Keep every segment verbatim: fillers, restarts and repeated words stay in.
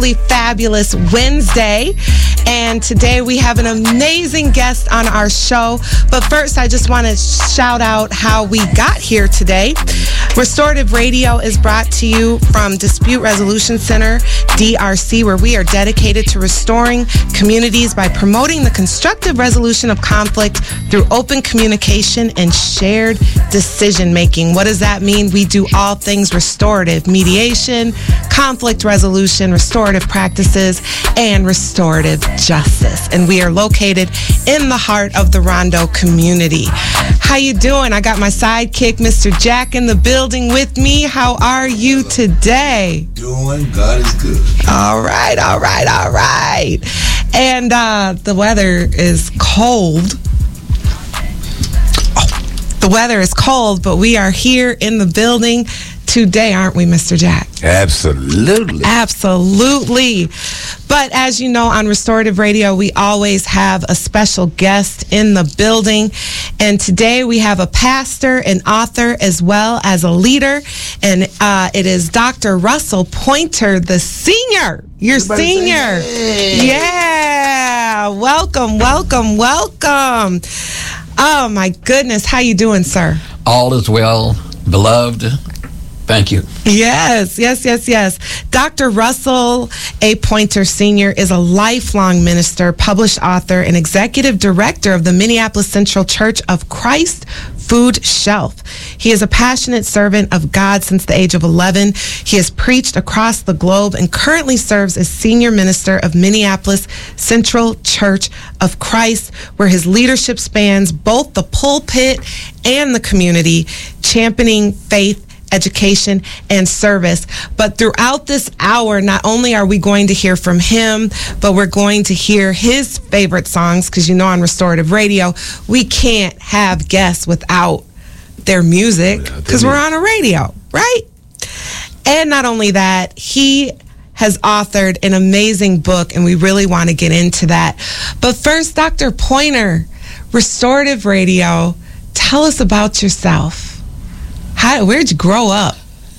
absolutely fabulous Wednesday. And today we have an amazing guest on our show. But first, I just want to shout out how we got here today. Restorative Radio is brought to you from Dispute Resolution Center, D R C, where we are dedicated to restoring communities by promoting the constructive resolution of conflict through open communication and shared decision-making. What does that mean? We do all things restorative: mediation, conflict resolution, restorative practices, and restorative justice. And we are located in the heart of the Rondo community. How you doing? I got my sidekick, Mister Jack, in the building with me. How are you today? Doing, God is good. All right, all right, all right. And uh, the weather is cold. Oh, the weather is cold, but we are here in the building today, aren't we, Mister Jack? Absolutely. Absolutely. But as you know, on Restorative Radio, we always have a special guest in the building. And today we have a pastor, an author, as well as a leader. And uh, it is Doctor Russell Pointer, the senior. Your Everybody senior. say, hey. Yeah. Welcome, welcome, welcome. Oh, my goodness. How you doing, sir? All is well, beloved. Thank you. Yes, yes, yes, yes. Doctor Russell A. Pointer Senior is a lifelong minister, published author, and executive director of the Minneapolis Central Church of Christ Food Shelf. He is a passionate servant of God since the age of eleven. He has preached across the globe and currently serves as senior minister of Minneapolis Central Church of Christ, where his leadership spans both the pulpit and the community, championing faith, education, and service. But throughout this hour, not only are we going to hear from him, but we're going to hear his favorite songs, because you know on Restorative Radio, we can't have guests without their music, because we're on a radio, right? And not only that, he has authored an amazing book, and we really want to get into that. But first, Doctor Pointer, Restorative Radio, tell us about yourself. How, where'd you grow up?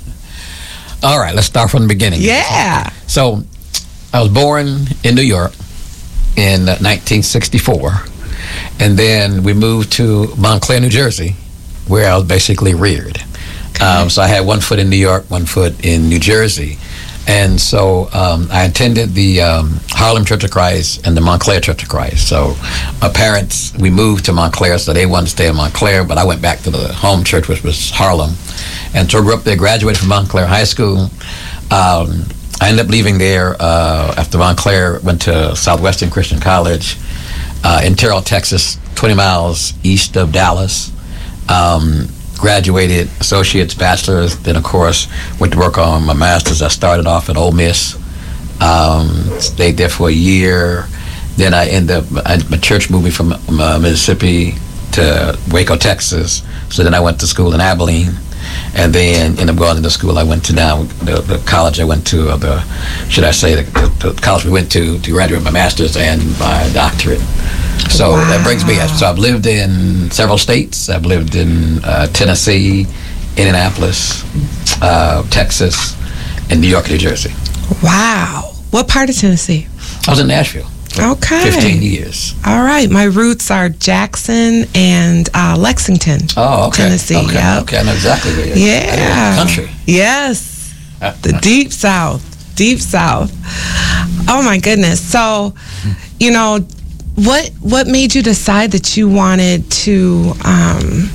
All right, let's start from the beginning. Yeah. So, I was born in New York in nineteen sixty-four, and then we moved to Montclair, New Jersey, where I was basically reared. Okay. Um, so I had one foot in New York, one foot in New Jersey. And so um, I attended the um, Harlem Church of Christ and the Montclair Church of Christ. So my parents, we moved to Montclair, so they wanted to stay in Montclair, but I went back to the home church, which was Harlem. And so I grew up there, graduated from Montclair High School. Um, I ended up leaving there uh, after Montclair, went to Southwestern Christian College uh, in Terrell, Texas, twenty miles east of Dallas. Um, graduated, associates, bachelor's, then of course went to work on my master's. I started off at Ole Miss, um, stayed there for a year. Then I ended up, I, my church moved me from uh, Mississippi to Waco, Texas. So then I went to school in Abilene, and then ended up going to the school I went to now, the, the college I went to, or the, should I say, the, the, the college we went to to graduate my master's and my doctorate. So wow. That brings me, so I've lived in several states. I've lived in uh, Tennessee, Indianapolis, uh, Texas, and New York, New Jersey. Wow. What part of Tennessee? I was in Nashville. Okay. fifteen years. All right. My roots are Jackson and uh, Lexington. Oh, okay. Tennessee. Okay. Yep. Okay. I know exactly where you're Yeah. country. Yes. The deep South. Deep South. Oh, my goodness. So, you know, what what made you decide that you wanted to um,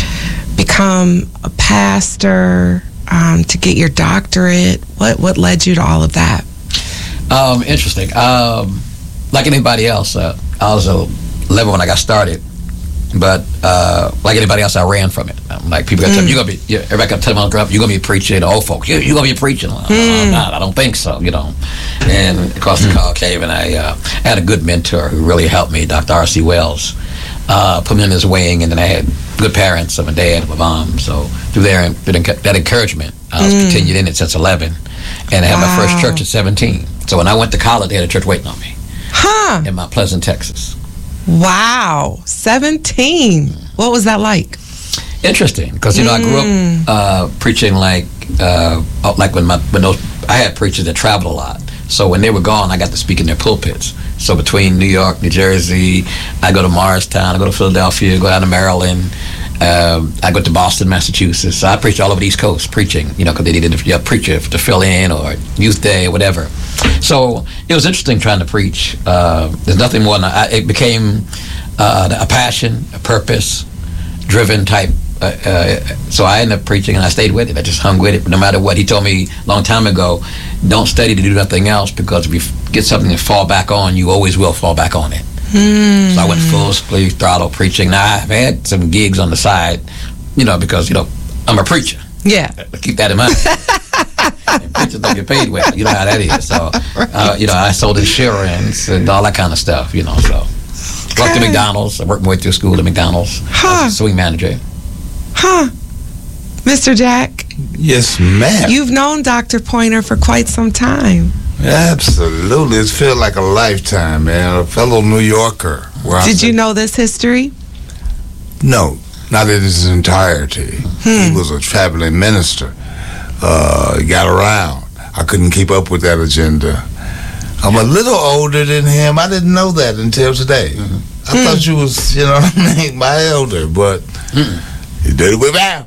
become a pastor, um, to get your doctorate? What what led you to all of that? Um, interesting. Um, like anybody else, uh, I was a level when I got started, but uh, like anybody else, I ran from it. Um, like people got to tell me, you're gonna be, yeah, everybody got to tell me, you're gonna be preaching. The old folks, you, you're gonna be preaching. Well, mm. I'm not. I don't think so. You know. And of course, the call came, and I uh, had a good mentor who really helped me, Doctor R C Wells. Uh, put me in his wing, and then I had good parents, so my dad, my mom. So through there, through that encouragement, I was mm. continued in it since eleven, and I had wow. my first church at seventeen. So when I went to college, they had a church waiting on me. Huh. In Mount Pleasant, Texas. Wow. seventeen. What was that like? Interesting, because you know mm. I grew up uh, preaching like uh, like when my when those I had preachers that traveled a lot. So when they were gone, I got to speak in their pulpits. So between New York, New Jersey, I go to Morristown, I go to Philadelphia, go down to Maryland, um, I go to Boston, Massachusetts. So I preach all over the East Coast, preaching, you know, because they needed a, a preacher to fill in, or Youth Day or whatever. So it was interesting trying to preach. Uh, there's nothing more than, I, it became uh, a passion, a purpose, driven type. Uh, uh, so I ended up preaching, and I stayed with it. I just hung with it, no matter what. He told me a long time ago, don't study to do nothing else, because if you get something to fall back on, you always will fall back on it. Mm. So I went full speed throttle preaching. Now, I've had some gigs on the side, you know, because, you know, I'm a preacher. Yeah. Keep that in mind. And preachers don't get paid well. You know how that is. So, uh, you know, I sold insurance and all that kind of stuff, you know, so. Okay. Worked at McDonald's. I worked my way through school at McDonald's. Huh. I was a swing manager. Huh. Mister Jack? Yes, ma'am. You've known Doctor Pointer for quite some time. Absolutely. It's felt like a lifetime, man. A fellow New Yorker. Where Did you know this history? No, not in its entirety. Hmm. He was a traveling minister. Uh, he got around. I couldn't keep up with that agenda. I'm a little older than him. I didn't know that until today. Mm-hmm. I mm. thought you was, you know what I mean, my elder, but mm. he did it with that.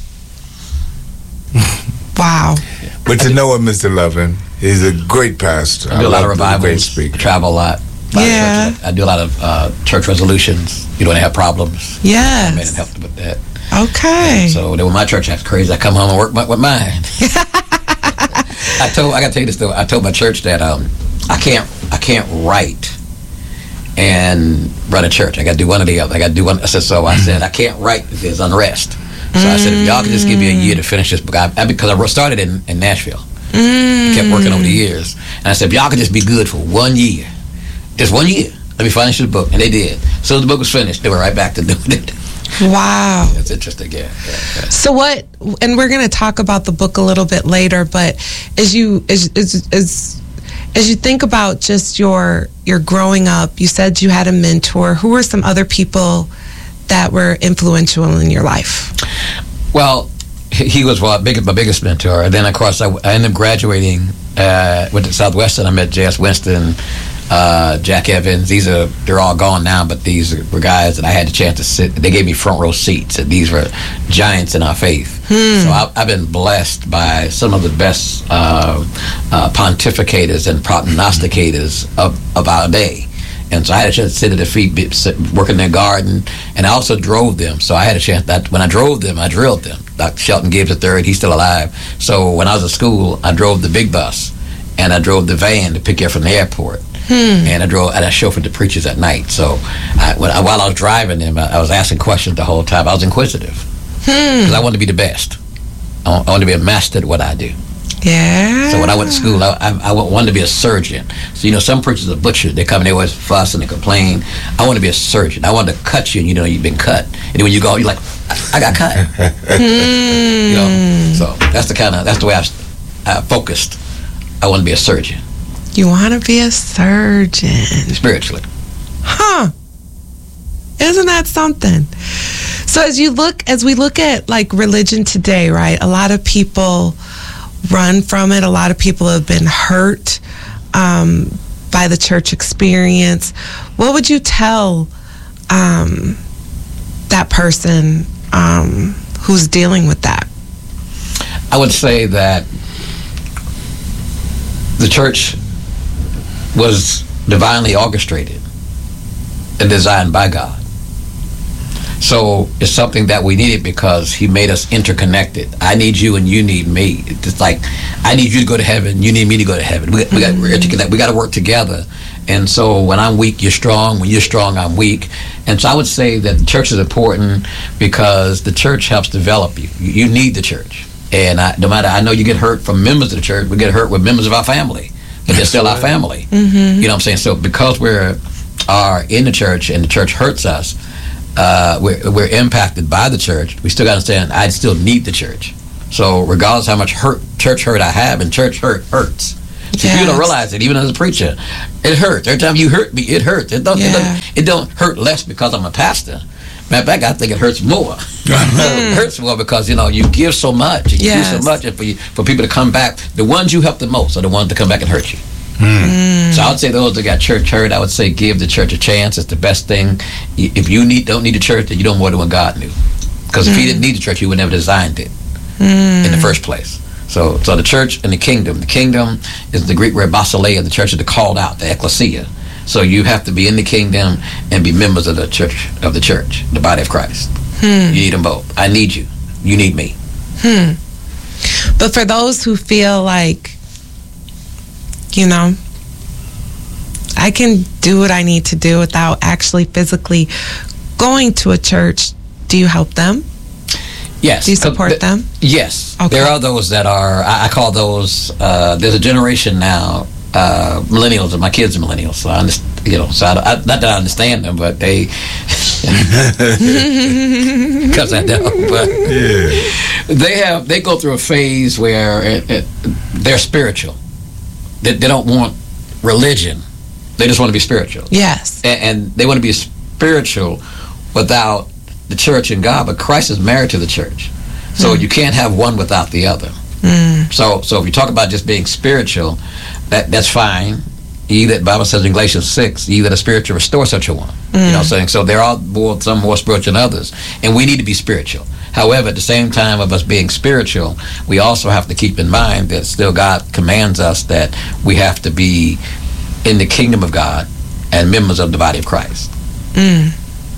Wow. But to know him, Mister Lovin, he's a great pastor. I do a lot of revivals, travel a lot. Yeah. I do a lot of uh, church resolutions. You know, when they have problems. Yes. I made and helped with that. Okay. And so then when my church acts crazy, I come home and work my, with mine. I told, I got to tell you this though. I told my church that um, I can't, I can't write and run a church. I got to do one or the other. I got to do one. I said, so I said, I can't write if there's unrest. So mm. I said, if y'all could just give me a year to finish this book, I, I, because I started in, in Nashville. Mm. Kept working over the years. And I said, if y'all could just be good for one year, just one year, let me finish this book. And they did. So the book was finished, they were right back to doing it. Wow. That's interesting, yeah. yeah, yeah. So what, and we're going to talk about the book a little bit later, but as you, as, as, as, as you think about just your, your growing up, you said you had a mentor. Who were some other people that were influential in your life? Well, he was well, big, my biggest mentor. And then, of course, I, I ended up graduating, uh, went to Southwestern. I met J S Winston, uh, Jack Evans. These are, they're all gone now, but these were guys that I had the chance to sit. They gave me front row seats, and these were giants in our faith. Hmm. So I, I've been blessed by some of the best uh, uh, pontificators and prognosticators of, of our day. And so I had a chance to sit at their feet, work in their garden, and I also drove them. So I had a chance, that when I drove them, I drilled them. Doctor Shelton Gibbs the third, he's still alive. So when I was at school, I drove the big bus, and I drove the van to pick you up from the airport. Hmm. And I drove, and I chauffeured the preachers at night. So I, when I, while I was driving them, I, I was asking questions the whole time. I was inquisitive, because hmm. I wanted to be the best. I, I wanted to be a master at what I do. Yeah. So when I went to school, I, I, I wanted to be a surgeon. So, you know, some preachers are butchers. They come and they always fuss and they complain. I want to be a surgeon. I wanted to cut you, and you know, you've been cut. And then when you go, you're like, I, I got cut. mm. You know, so that's the kind of, that's the way I, I focused. I want to be a surgeon. You want to be a surgeon. Spiritually. Huh. Isn't that something? So as you look, as we look at like religion today, right? A lot of people run from it. A lot of people have been hurt um, by the church experience. What would you tell um, that person um, who's dealing with that? I would say that the church was divinely orchestrated and designed by God. So it's something that we needed because he made us interconnected. I need you and you need me. It's like, I need you to go to heaven, you need me to go to heaven. We, we got we're interconnected. We got to work together. And so when I'm weak, you're strong. When you're strong, I'm weak. And so I would say that the church is important because the church helps develop you. You need the church. And I, no matter, I know you get hurt from members of the church. We get hurt with members of our family, but they're still our family. Mm-hmm. You know what I'm saying? So because we're are in the church and the church hurts us, Uh, we're, we're impacted by the church. We still got to understand I still need the church. So regardless how much hurt, church hurt I have, and church hurt hurts. So yes. If you don't realize it, even as a preacher, it hurts. Every time you hurt me, it hurts. It don't, yeah. it don't, it don't hurt less because I'm a pastor. Matter of fact, I think it hurts more. It hurts more because, you know, you give so much. You yes. give so much, and for, you, for people to come back, the ones you help the most are the ones that come back and hurt you. Mm. So I would say those that got church hurt, I would say give the church a chance. It's the best thing. If you need don't need the church, then you don't more than what God knew. Because if mm. he didn't need the church, he would never designed it mm. in the first place. So so the church and the kingdom. The kingdom is the Greek word basileia. The church is the called out, the ecclesia. So you have to be in the kingdom and be members of the church, of the church, the body of Christ. Hmm. You need them both. I need you. You need me. Hmm. But for those who feel like, you know, I can do what I need to do without actually physically going to a church, do you help them? Yes. Do you support uh, th- them? Yes. Okay. There are those that are, I, I call those, uh, there's a generation now, uh, millennials, and my kids are millennials, so I understand. You know, so I, I, not that I understand them, but they, because I don't. But yeah. they have they go through a phase where it, it, they're spiritual. They, they don't want religion; they just want to be spiritual. Yes, and, and they want to be spiritual without the church and God. But Christ is married to the church, so mm. you can't have one without the other. Mm. So, so if you talk about just being spiritual, that that's fine. Ye that Bible says in Galatians six, ye that are spiritual restore such a one. Mm. You know what I'm saying? So there are more, some more spiritual than others. And we need to be spiritual. However, at the same time of us being spiritual, we also have to keep in mind that still God commands us that we have to be in the kingdom of God and members of the body of Christ. Mm.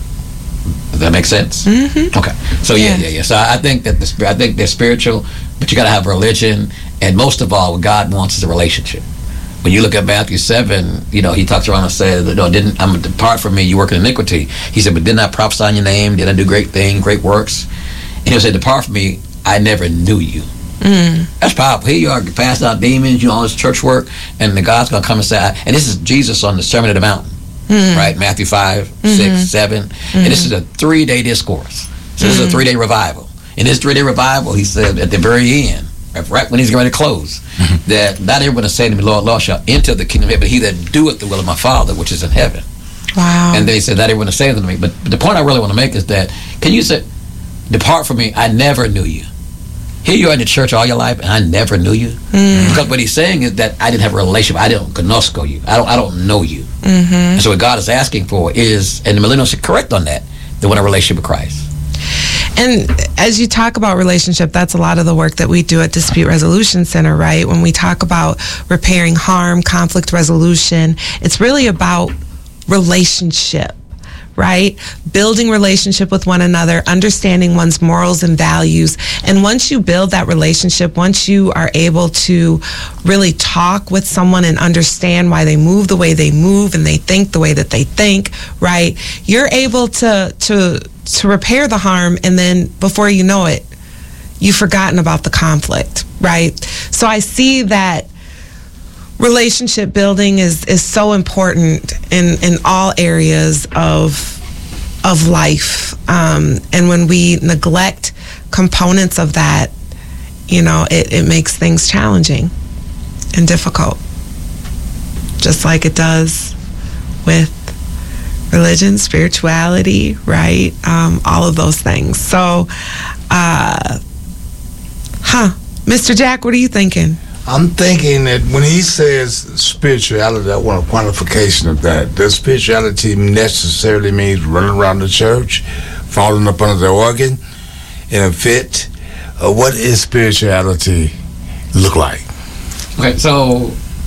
Does that make sense? Mm-hmm. Okay. So yeah, yeah, yeah. So I think that the, I think they're spiritual, but you got to have religion. And most of all, what God wants is a relationship. When you look at Matthew seven, you know, he talks around and says, no, didn't, I'm depart from me, you work in iniquity. He said, but didn't I prophesy in your name? Did I do great things, great works? And he'll say, depart from me, I never knew you. Mm. That's powerful. Here you are, passing out demons, you know, all this church work, and the God's going to come and say, and this is Jesus on the Sermon of the Mountain, mm. right? Matthew five, mm-hmm. six, seven. Mm-hmm. And this is a three-day discourse. So mm-hmm. this is a three-day revival. In this three-day revival, he said at the very end, right when he's getting ready to close, mm-hmm. that not everyone is saying to me, Lord, Lord, shall enter the kingdom of heaven, but he that doeth the will of my Father, which is in heaven. Wow. And then he said, not everyone is saying to me. But, but the point I really want to make is that, can you say, depart from me, I never knew you. Here you are in the church all your life, and I never knew you. Mm. Because what he's saying is that I didn't have a relationship. I didn't gnosko you. I don't I don't know you. Mm-hmm. And so what God is asking for is, and the millennials are correct on that, they want a relationship with Christ. And as you talk about relationship, that's a lot of the work that we do at Dispute Resolution Center, right? When we talk about repairing harm, conflict resolution, it's really about relationship, right? Building relationship with one another, understanding one's morals and values. And once you build that relationship, once you are able to really talk with someone and understand why they move the way they move and they think the way that they think, right? You're able to to to repair the harm, and then before you know it, you've forgotten about the conflict, right? So I see that relationship building is is so important in in all areas of of life, um, and when we neglect components of that, you know, it, it makes things challenging and difficult, just like it does with religion, spirituality, right? Um, all of those things. So, uh, huh, Mister Jack, what are you thinking? I'm thinking that when he says spirituality, I want a quantification of that. Does spirituality necessarily mean running around the church, falling up under the organ in a fit? Uh, what is spirituality look like? Okay, so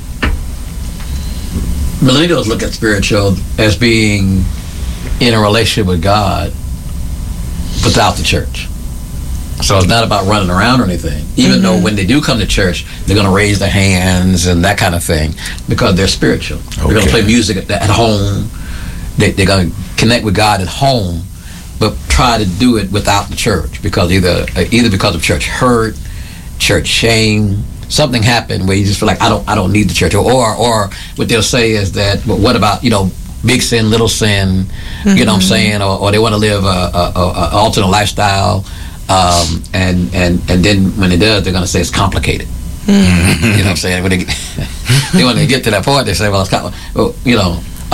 millennials look at spiritual as being in a relationship with God without the church. So it's not about running around or anything, even mm-hmm. though when they do come to church, they're going to raise their hands and that kind of thing because they're spiritual. Okay. They're going to play music at, at home. They, they're going to connect with God at home, but try to do it without the church because either either because of church hurt, church shame, something happened where you just feel like I don't I don't need the church, or or, or what they'll say is that, well, what about, you know, big sin, little sin, mm-hmm. you know what I'm saying, or, or they want to live a, a, a, a alternate lifestyle. Um, and, and, and then when it does, they're going to say it's complicated. Mm. You know what I'm saying? When they, get, they, when they get to that point, they say, well, it's complicated. Well, you know,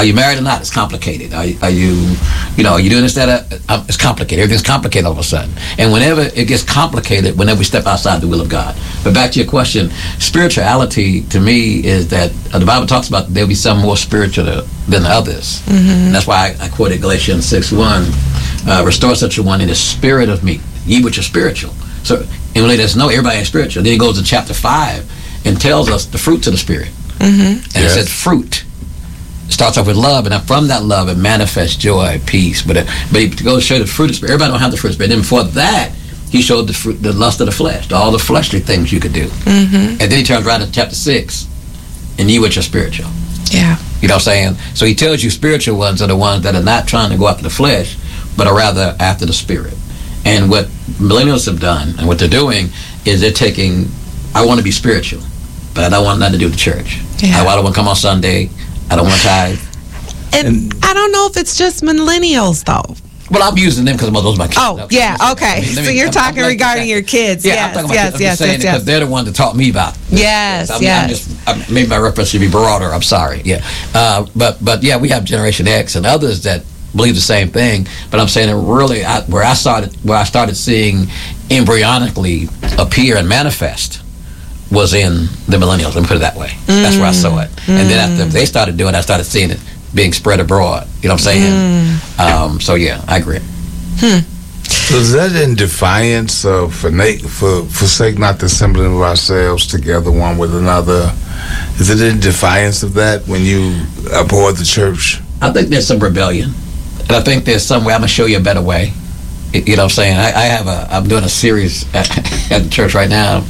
Are you married or not? It's complicated. Are, are you, you know, are you doing this, that, uh, it's complicated. Everything's complicated all of a sudden. And whenever it gets complicated, whenever we step outside the will of God. But back to your question, spirituality to me is that uh, the Bible talks about there'll be some more spiritual than others. Mm-hmm. And that's why I, I quoted Galatians six one, uh, restore such a one in the spirit of me, ye which are spiritual. So, and when there's no, everybody is spiritual. Then he goes to chapter five and tells us the fruits of the Spirit. Mm-hmm. And yes. It says fruit. Starts off with love, and from that love it manifests joy, peace. But it, but he goes to show the fruit of the Spirit. Everybody don't have the fruit of the Spirit. Then before that, he showed the fruit, the lust of the flesh, all the fleshly things you could do. Mm-hmm. And then he turns right to chapter six, and you which are spiritual. Yeah. You know what I'm saying? So he tells you spiritual ones are the ones that are not trying to go after the flesh, but are rather after the Spirit. And what millennials have done, and what they're doing, is they're taking, I want to be spiritual, but I don't want nothing to do with the church. Yeah. I, I don't want to come on Sunday. I don't want to tithe. And, and I don't know if it's just millennials, though. Well, I'm using them because those are my kids. Oh, okay. yeah, okay. I mean, so me, you're I'm, talking I'm regarding your kids. Yeah, yes, I'm talking yes, about, yes, I'm yes, yes, because they're the ones that taught me about this. Yes, I'm, yes. I'm just, I'm, maybe my reference should be broader. I'm sorry. Yeah, uh, but but yeah, we have Generation X and others that believe the same thing. But I'm saying it really, I, where I started, where I started seeing embryonically appear and manifest was in the millennials. Let me put it that way. Mm. That's where I saw it. Mm. And then after they started doing it, I started seeing it being spread abroad. You know what I'm saying? Mm. Um, so yeah, I agree. Hmm. So is that in defiance of for, for forsake not the assembling of ourselves together one with another? Is it in defiance of that when you abhor the church? I think there's some rebellion. And I think there's some way I'm going to show you a better way. You know what I'm saying? I, I have a, I'm doing a series at, at the church right now.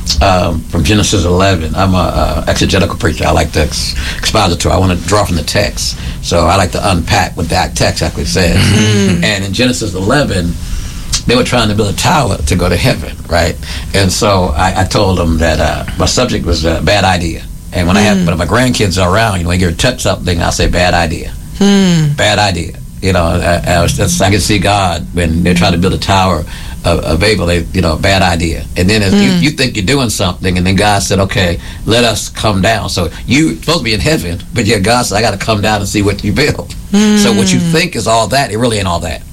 Um, from Genesis eleven. I'm a, a exegetical preacher. I like to ex- expository. I want to draw from the text. So I like to unpack what that text actually says. Mm-hmm. And in Genesis eleven, they were trying to build a tower to go to heaven, right? And so I, I told them that uh, my subject was a bad idea. And when mm. I have, when my grandkids are around, you know, when you touch something, I'll say bad idea. Mm. Bad idea. You know, I, I, was, that's, I can see God when they're trying to build a tower of, of Babel, they, you know, bad idea. And then if mm. you, you think you're doing something, and then God said, okay, let us come down. So you're supposed to be in heaven, but yet God said, I got to come down and see what you build. Mm. So what you think is all that, it really ain't all that.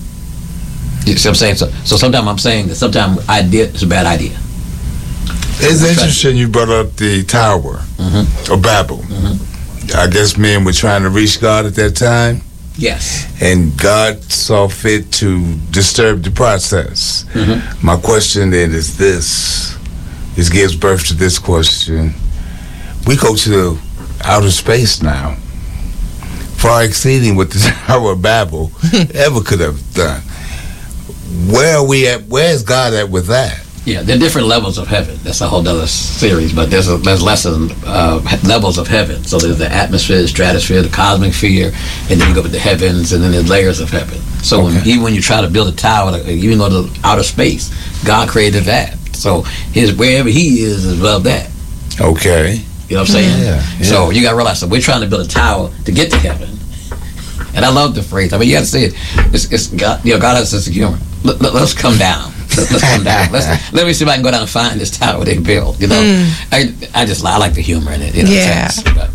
You see what I'm saying? So, so sometimes I'm saying that sometimes idea is a bad idea. It's interesting you brought up the tower mm-hmm. of Babel. Mm-hmm. I guess men were trying to reach God at that time. Yes. And God saw fit to disturb the process. Mm-hmm. My question then is this. This gives birth to this question. We go to the outer space now, far exceeding what the Tower of Babel ever could have done. Where are we at? Where's God at with that? Yeah, there are different levels of heaven. That's a whole other series, but there's a, there's lessons, uh, levels of heaven. So there's the atmosphere, the stratosphere, the cosmic sphere, and then you go with the heavens, and then there's layers of heaven. So okay. when, even when you try to build a tower, even go to outer space, God created that. So his wherever he is is above that. Okay. You know what I'm saying? Yeah, yeah. So you got to realize that we're trying to build a tower to get to heaven. And I love the phrase. I mean, you got to say it. It's, it's God, you know, God has a sense of humor. Let, let, let's come down. Let, let's come down. Let's, let me see if I can go down and find this tower they built. You know, mm. I I just I like the humor in it. You know, yeah. Text, but.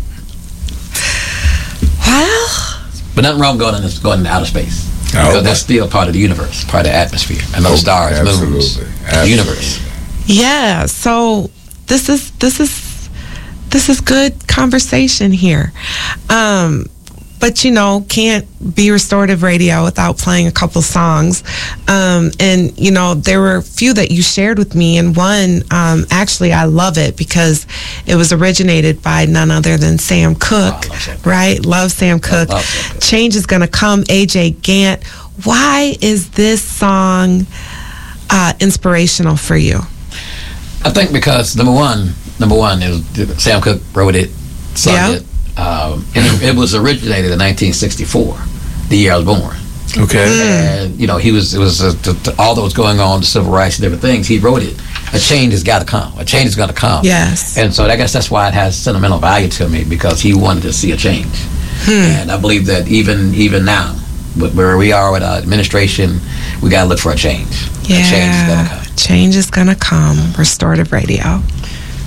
Well. But nothing wrong going in going into outer space. Oh, because that's still part of the universe, part of the atmosphere, and those oh, stars, absolutely. moons, absolutely. the universe. Yeah. So this is this is this is good conversation here. Um, But, you know, can't be restorative radio without playing a couple songs. Um, and, you know, there were a few that you shared with me. And one, um, actually, I love it because it was originated by none other than Sam Cooke, oh, love right? Love Sam Cooke. Love, love Change is Gonna Come, A J Gant. Why is this song uh, inspirational for you? I think because, number one, number one, is Sam Cooke wrote it, sung yeah. it. Um, and it, it was originated in nineteen sixty-four, the year I was born. Okay. And, you know, he was, it was, uh, to, to, all that was going on, the civil rights and different things, he wrote it. A change has got to come. A change is going to come. Yes. And so I guess that's why it has sentimental value to me, because he wanted to see a change. Hmm. And I believe that even even now, where we are with our administration, we got to look for a change. Yeah. A change is going to come. Change is going to come. Restorative Radio.